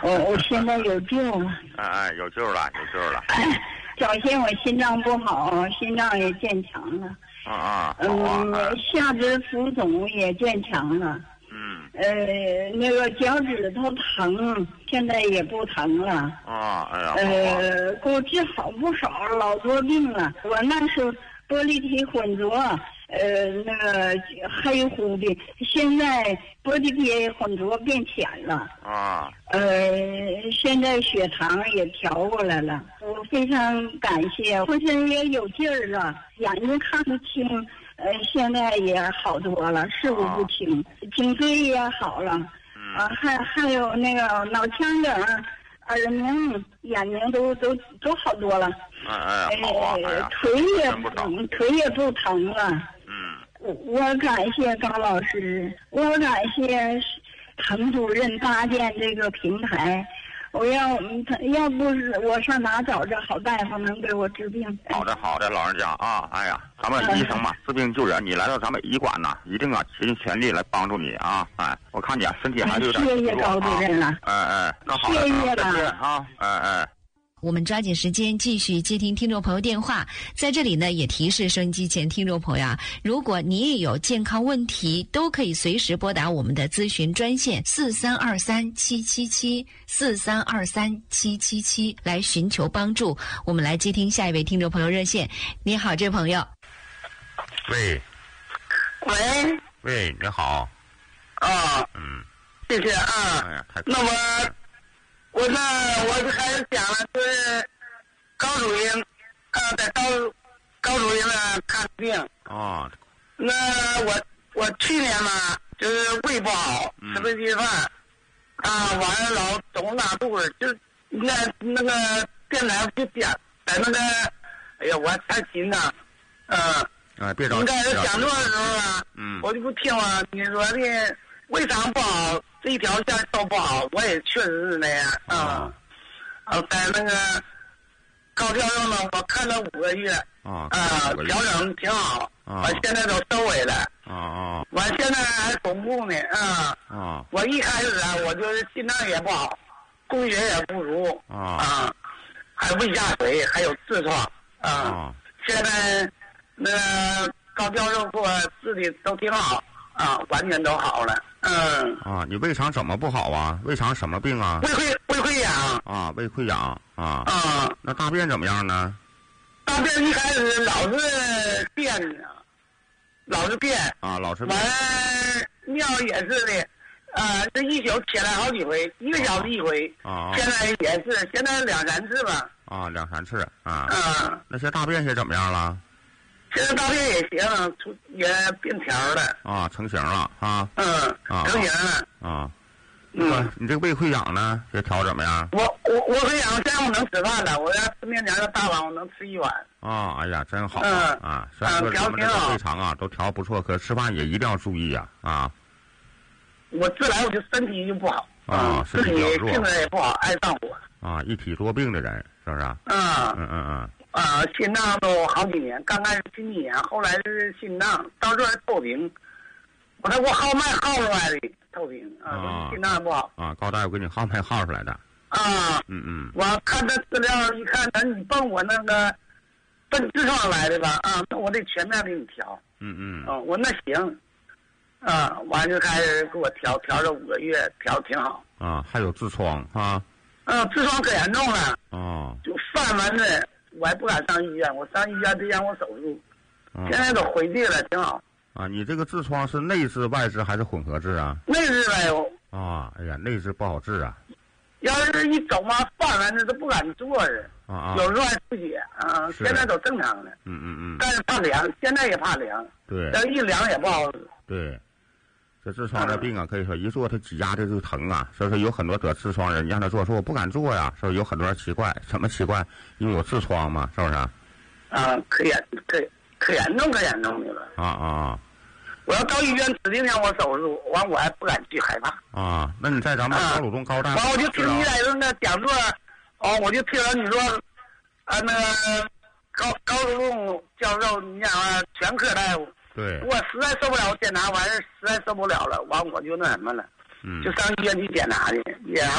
我现在有救了。 有救了，有救了。 早先我心脏不好，心脏也渐强了。下肢浮肿也渐强了。那个脚趾头疼，现在也不疼了。给我治好不少，老多病了。我那时候玻璃体混浊，那个黑乎的，现在玻璃体混浊变浅了。现在血糖也调过来了，我非常感谢，浑身也有劲儿了，眼睛看不清。现在也好多了，视物不清，颈椎也好了。还有那个脑腔梗、耳鸣、眼睛都好多了。腿也不疼了。我感谢高老师，我感谢滕主任搭建这个平台。要不是我上哪找这好大夫能给我治病？ 好的，老人家啊，咱们医生嘛，治病救人，你来到咱们医馆呢，一定竭尽全力来帮助你啊！我看你身体还是有点谢谢高主任了。 那好的， 谢谢了啊， 我们抓紧时间继续接听听众朋友电话。在这里呢，也提示收音机前听众朋友啊，如果你也有健康问题，都可以随时拨打我们的咨询专线4323777743237777来寻求帮助。我们来接听下一位听众朋友热线。你好，这位朋友。 喂，你好。 谢谢啊。那么。我还是讲了，就是高主任，在高主任那看病。那我去年嘛，就是胃不好，吃不进饭，完了老总拉肚子，就那个电台就讲在那个，哎呀，我太紧张， 别着急。 应该是讲座的时候啊，我就不听了。你说的胃肠不好。这一条线都不好，我也确实是那样在那个高调用呢，我看了5个月调整挺好，我现在都收尾了我现在还总部呢我一开始我就是心脏也不好，供血也不足还有胃下垂，还有痔疮现在那高调用给我治的都挺好完全都好了。 你胃肠怎么不好啊？胃肠什么病啊？ 胃溃疡胃溃疡那大便怎么样呢？ 大便一开始老是便老是便老是便。完尿也是的，这一宿起来好几回，1个小时一回。现在也是，现在2、3次吧。 2、3次那些大便是怎么样了？ 现在大便也行，也变条了。 成型了成型了。 你这个胃溃疡呢，这调怎么样？ 我溃疡现在我能吃饭了，我要吃面条的大碗，我能吃1碗。 哎呀，真好虽然说咱们这个胃肠都调不错，可吃饭也一定要注意我自来我就身体就不好身体比较弱， 性子也不好，爱上火一体多病的人是不是？ 心脏都好几年，刚开始心肌炎，后来是心脏，到这儿透屏，我号脉号出来的透屏心脏不好高大夫给你号脉号出来的我看这资料一看，你奔我那个奔痔疮来的吧那我得全面给你调我那行完就开始给我调了5个月，调挺好还有痔疮痔疮可严重了就泛完的，我还不敢上医院，我上医院得让我手术现在都回去了，挺好你这个痔疮是内痔外痔还是混合痔内痔呗哎呀，内痔不好治要是一走嘛泛完的都不敢坐着有时候还出血现在都正常了但是怕凉，现在也怕凉对， 但一凉也不好使对，这痔疮的病可以说一坐它挤压的就疼所以说有很多得痔疮人，你让他坐，说我不敢坐呀，所以有很多人奇怪，什么奇怪？因为有痔疮嘛，是不是？ 可严重的了我要到医院指定让我手术，完我还不敢去，害怕那你在咱们高鲁中高大夫完我就听你在那个讲座我就听了你说那个高鲁中教授你讲全科大夫对， 我实在受不了，检查完事实在受不了了，完我就那什么了就上医院去检查去，检查